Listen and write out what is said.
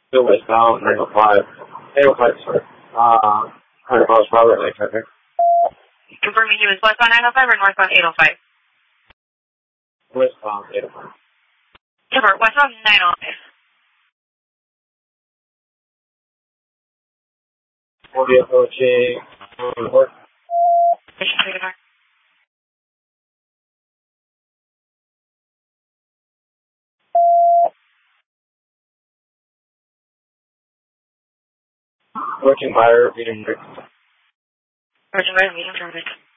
Still westbound, 905. 805, sorry. 100 miles per hour, like traffic. Confirming you is westbound 905 or northbound 805? Westbound, 805. Confirm, westbound 905. We'll be approaching North. Station 3 to north. Approaching Buyer, medium. Approaching by medium traffic.